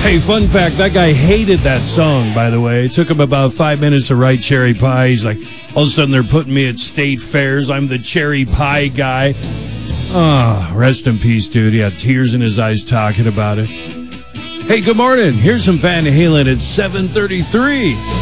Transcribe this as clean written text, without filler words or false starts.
Hey, fun fact, that guy hated that song, by the way. It took him about 5 minutes to write Cherry Pie. He's like, all of a sudden they're putting me at state fairs. I'm the cherry pie guy. Ah, rest in peace, dude. He had tears in his eyes talking about it. Hey, good morning. Here's some Van Halen at 7:33.